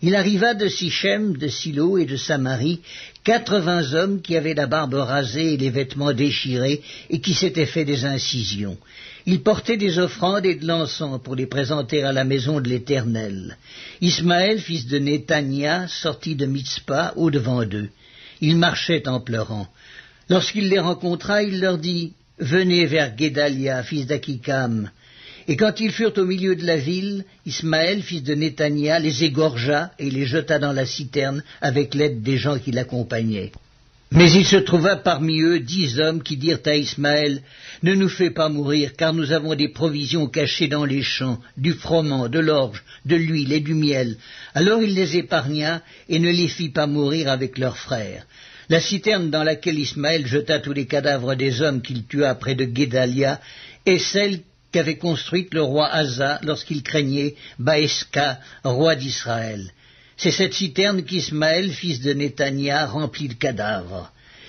Il arriva de Sichem, de Silo et de Samarie 80 hommes qui avaient la barbe rasée et les vêtements déchirés et qui s'étaient fait des incisions. Ils portaient des offrandes et de l'encens pour les présenter à la maison de l'Éternel. Ismaël, fils de Néthania, sortit de Mitzpa au-devant d'eux. Il marchait en pleurant. Lorsqu'il les rencontra, il leur dit « Venez vers Guédalia, fils d'Akikam ». Et quand ils furent au milieu de la ville, Ismaël, fils de Néthania, les égorgea et les jeta dans la citerne avec l'aide des gens qui l'accompagnaient. Mais il se trouva parmi eux 10 hommes qui dirent à Ismaël, « Ne nous fais pas mourir, car nous avons des provisions cachées dans les champs, du froment, de l'orge, de l'huile et du miel. » Alors il les épargna et ne les fit pas mourir avec leurs frères. La citerne dans laquelle Ismaël jeta tous les cadavres des hommes qu'il tua près de Guédalia est celle qu'avait construite le roi Asa lorsqu'il craignait Baeska, roi d'Israël. C'est cette citerne qu'Ismaël, fils de Néthania, remplit de cadavres.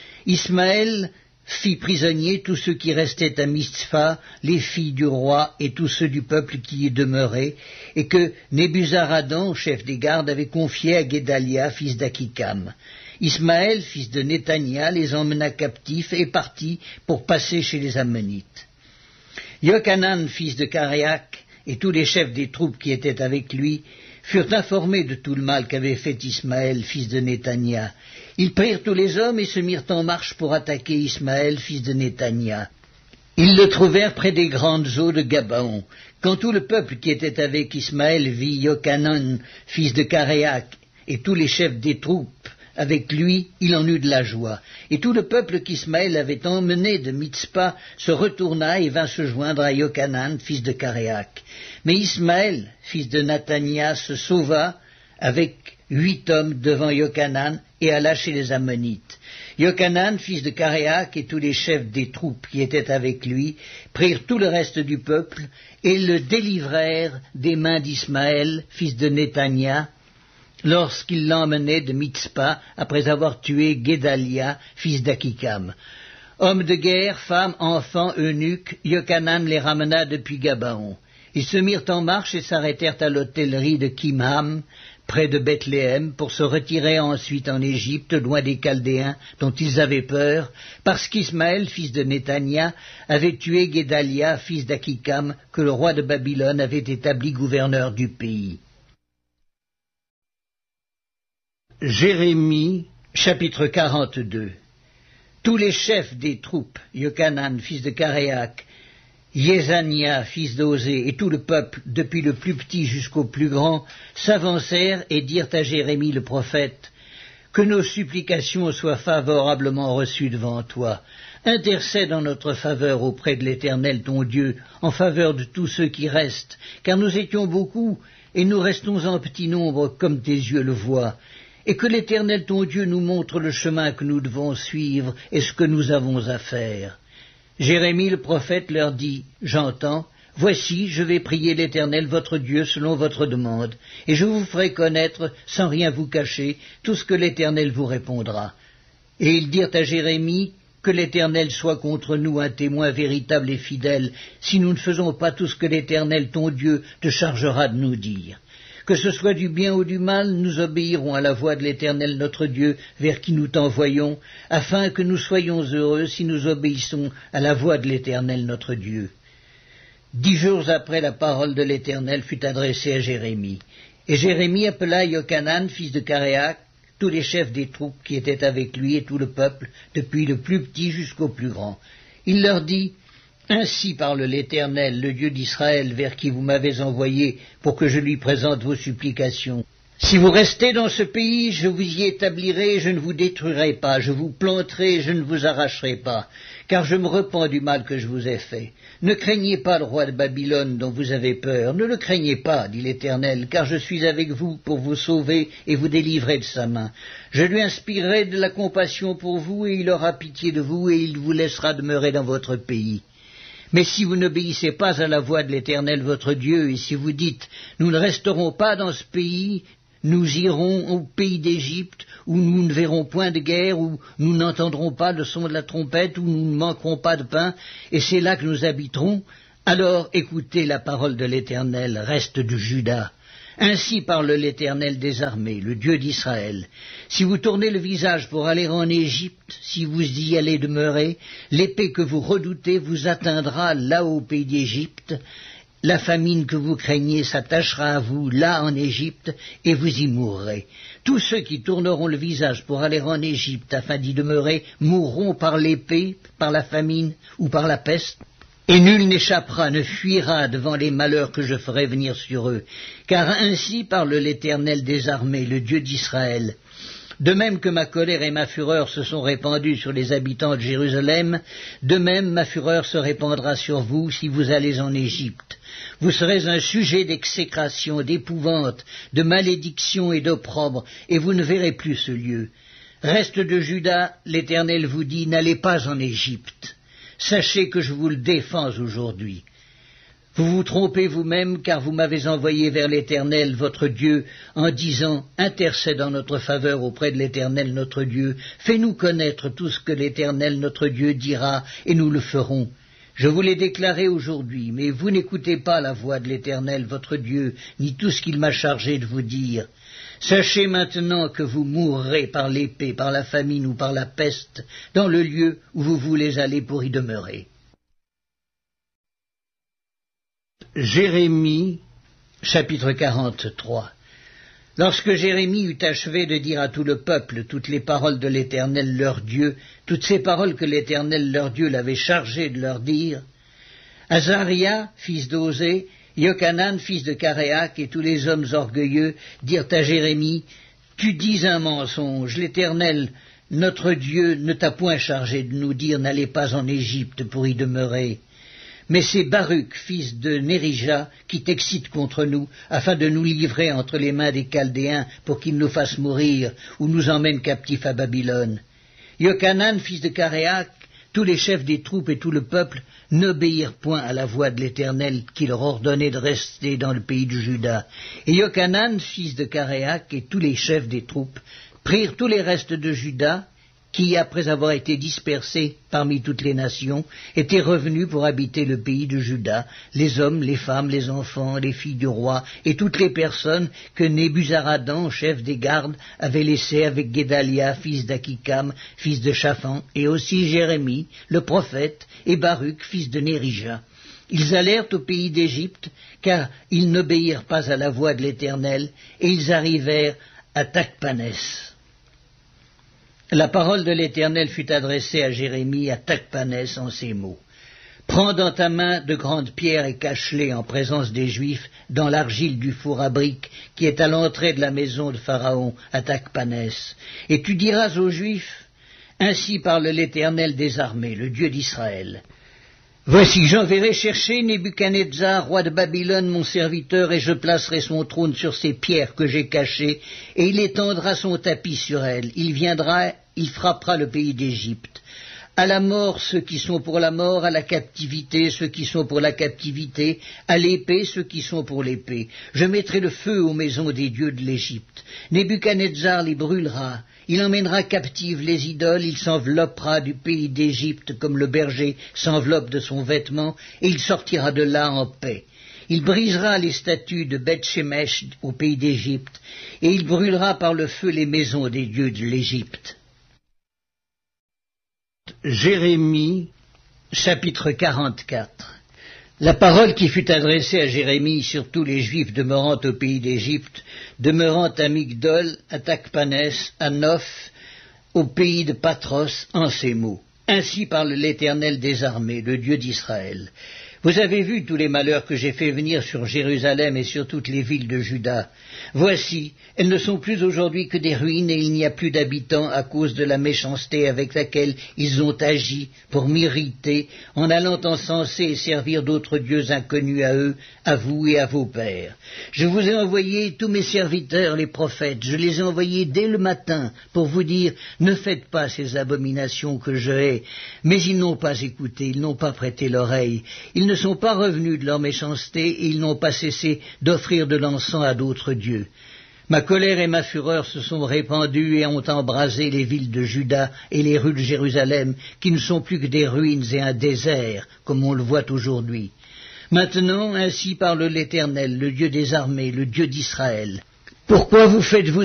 Ismaël fit prisonniers tous ceux qui restaient à Mitzpha, les filles du roi et tous ceux du peuple qui y demeuraient, et que Nebuzaradan, chef des gardes, avait confiés à Guédalia, fils d'Akikam. Ismaël, fils de Néthania, les emmena captifs et partit pour passer chez les Ammonites. Yochanan, fils de Karéak, et tous les chefs des troupes qui étaient avec lui, furent informés de tout le mal qu'avait fait Ismaël, fils de Néthania. Ils prirent tous les hommes et se mirent en marche pour attaquer Ismaël, fils de Néthania. Ils le trouvèrent près des grandes eaux de Gabaon. Quand tout le peuple qui était avec Ismaël vit Yochanan, fils de Karéak, et tous les chefs des troupes avec lui, il en eut de la joie. Et tout le peuple qu'Ismaël avait emmené de Mitzpa se retourna et vint se joindre à Yochanan, fils de Karéak. Mais Ismaël, fils de Nathania, se sauva avec 8 hommes devant Yochanan et alla chez les Ammonites. Yochanan, fils de Karéak, et tous les chefs des troupes qui étaient avec lui prirent tout le reste du peuple et le délivrèrent des mains d'Ismaël, fils de Néthania, lorsqu'il l'emmenait de Mitzpa après avoir tué Guédalia, fils d'Akikam. Hommes de guerre, femmes, enfants, eunuques, Yochanan les ramena depuis Gabaon. Ils se mirent en marche et s'arrêtèrent à l'hôtellerie de Kimham, près de Bethléem, pour se retirer ensuite en Égypte, loin des Chaldéens, dont ils avaient peur, parce qu'Ismaël, fils de Néthania, avait tué Guédalia, fils d'Akikam, que le roi de Babylone avait établi gouverneur du pays. Jérémie, chapitre 42. Tous les chefs des troupes, Yochanan, fils de Karéak, Yezania, fils d'Osée, et tout le peuple, depuis le plus petit jusqu'au plus grand, s'avancèrent et dirent à Jérémie le prophète, « Que nos supplications soient favorablement reçues devant toi. Intercède en notre faveur auprès de l'Éternel ton Dieu, en faveur de tous ceux qui restent, car nous étions beaucoup, et nous restons en petit nombre, comme tes yeux le voient. Et que l'Éternel ton Dieu nous montre le chemin que nous devons suivre et ce que nous avons à faire. » Jérémie le prophète leur dit, « J'entends, voici, je vais prier l'Éternel votre Dieu selon votre demande, et je vous ferai connaître, sans rien vous cacher, tout ce que l'Éternel vous répondra. » Et ils dirent à Jérémie, « Que l'Éternel soit contre nous un témoin véritable et fidèle, si nous ne faisons pas tout ce que l'Éternel ton Dieu te chargera de nous dire. Que ce soit du bien ou du mal, nous obéirons à la voix de l'Éternel notre Dieu, vers qui nous t'envoyons, afin que nous soyons heureux si nous obéissons à la voix de l'Éternel notre Dieu. » 10 jours après, la parole de l'Éternel fut adressée à Jérémie. Et Jérémie appela Yochanan, fils de Karéak, tous les chefs des troupes qui étaient avec lui et tout le peuple, depuis le plus petit jusqu'au plus grand. Il leur dit, « Ainsi parle l'Éternel, le Dieu d'Israël, vers qui vous m'avez envoyé pour que je lui présente vos supplications. Si vous restez dans ce pays, je vous y établirai, je ne vous détruirai pas, je vous planterai, je ne vous arracherai pas, car je me repens du mal que je vous ai fait. Ne craignez pas le roi de Babylone dont vous avez peur, ne le craignez pas, dit l'Éternel, car je suis avec vous pour vous sauver et vous délivrer de sa main. Je lui inspirerai de la compassion pour vous, et il aura pitié de vous, et il vous laissera demeurer dans votre pays. Mais si vous n'obéissez pas à la voix de l'Éternel votre Dieu, et si vous dites « Nous ne resterons pas dans ce pays, nous irons au pays d'Égypte, où nous ne verrons point de guerre, où nous n'entendrons pas le son de la trompette, où nous ne manquerons pas de pain, et c'est là que nous habiterons, alors écoutez la parole de l'Éternel, reste de Juda. Ainsi parle l'Éternel des armées, le Dieu d'Israël. Si vous tournez le visage pour aller en Égypte, si vous y allez demeurer, l'épée que vous redoutez vous atteindra là au pays d'Égypte. La famine que vous craignez s'attachera à vous là en Égypte, et vous y mourrez. Tous ceux qui tourneront le visage pour aller en Égypte afin d'y demeurer mourront par l'épée, par la famine ou par la peste. Et nul n'échappera, ne fuira devant les malheurs que je ferai venir sur eux. Car ainsi parle l'Éternel des armées, le Dieu d'Israël. De même que ma colère et ma fureur se sont répandues sur les habitants de Jérusalem, de même ma fureur se répandra sur vous si vous allez en Égypte. Vous serez un sujet d'exécration, d'épouvante, de malédiction et d'opprobre, et vous ne verrez plus ce lieu. Reste de Juda, l'Éternel vous dit, n'allez pas en Égypte. Sachez que je vous le défends aujourd'hui. Vous vous trompez vous-même, car vous m'avez envoyé vers l'Éternel, votre Dieu, en disant, intercède en notre faveur auprès de l'Éternel, notre Dieu. Fais-nous connaître tout ce que l'Éternel, notre Dieu, dira, et nous le ferons. Je vous l'ai déclaré aujourd'hui, mais vous n'écoutez pas la voix de l'Éternel, votre Dieu, ni tout ce qu'il m'a chargé de vous dire. Sachez maintenant que vous mourrez par l'épée, par la famine ou par la peste, dans le lieu où vous voulez aller pour y demeurer. Jérémie, chapitre 43. Lorsque Jérémie eut achevé de dire à tout le peuple toutes les paroles de l'Éternel leur Dieu, toutes ces paroles que l'Éternel leur Dieu l'avait chargé de leur dire, Azaria, fils d'Osée, Yochanan, fils de Caréac, et tous les hommes orgueilleux dirent à Jérémie, tu dis un mensonge, l'Éternel, notre Dieu, ne t'a point chargé de nous dire, n'allez pas en Égypte pour y demeurer. Mais c'est Baruch, fils de Nérija, qui t'excite contre nous, afin de nous livrer entre les mains des Chaldéens, pour qu'ils nous fassent mourir, ou nous emmènent captifs à Babylone. Yochanan, fils de Caréac, tous les chefs des troupes et tout le peuple n'obéirent point à la voix de l'Éternel qui leur ordonnait de rester dans le pays de Juda. Et Yochanan, fils de Caréac, et tous les chefs des troupes prirent tous les restes de Juda, qui, après avoir été dispersés parmi toutes les nations, étaient revenus pour habiter le pays de Juda, les hommes, les femmes, les enfants, les filles du roi, et toutes les personnes que Nebuzaradan, chef des gardes, avait laissées avec Guédalia, fils d'Akikam, fils de Shaphan, et aussi Jérémie, le prophète, et Baruch, fils de Nérija. Ils allèrent au pays d'Égypte, car ils n'obéirent pas à la voix de l'Éternel, et ils arrivèrent à Tachpanès. La parole de l'Éternel fut adressée à Jérémie à Tachpanès en ces mots. Prends dans ta main de grandes pierres et cache-les en présence des Juifs dans l'argile du four à briques qui est à l'entrée de la maison de Pharaon à Tachpanès. Et tu diras aux Juifs, ainsi parle l'Éternel des armées, le Dieu d'Israël. Voici, j'enverrai chercher Nebuchadnezzar, roi de Babylone, mon serviteur, et je placerai son trône sur ces pierres que j'ai cachées, et il étendra son tapis sur elles. Il viendra, il frappera le pays d'Égypte. À la mort, ceux qui sont pour la mort, à la captivité, ceux qui sont pour la captivité, à l'épée, ceux qui sont pour l'épée. Je mettrai le feu aux maisons des dieux de l'Égypte. Nebuchadnezzar les brûlera. Il emmènera captives les idoles, il s'enveloppera du pays d'Égypte comme le berger s'enveloppe de son vêtement, et il sortira de là en paix. Il brisera les statues de Beth-Shemesh au pays d'Égypte, et il brûlera par le feu les maisons des dieux de l'Égypte. Jérémie, chapitre 44. La parole qui fut adressée à Jérémie sur tous les Juifs demeurant au pays d'Égypte, demeurant à Migdol, à Tachpanès, à Noph, au pays de Patros, en ces mots. Ainsi parle l'Éternel des armées, le Dieu d'Israël. Vous avez vu tous les malheurs que j'ai fait venir sur Jérusalem et sur toutes les villes de Juda. Voici, elles ne sont plus aujourd'hui que des ruines et il n'y a plus d'habitants à cause de la méchanceté avec laquelle ils ont agi pour m'irriter en allant encenser et servir d'autres dieux inconnus à eux, à vous et à vos pères. Je vous ai envoyé tous mes serviteurs, les prophètes, je les ai envoyés dès le matin pour vous dire « Ne faites pas ces abominations que je hais ». Mais ils n'ont pas écouté, ils n'ont pas prêté l'oreille. Ils ne sont pas revenus de leur méchanceté et ils n'ont pas cessé d'offrir de l'encens à d'autres dieux. Ma colère et ma fureur se sont répandues et ont embrasé les villes de Juda et les rues de Jérusalem, qui ne sont plus que des ruines et un désert, comme on le voit aujourd'hui. Maintenant, ainsi parle l'Éternel, le Dieu des armées, le Dieu d'Israël. Pourquoi vous faites-vous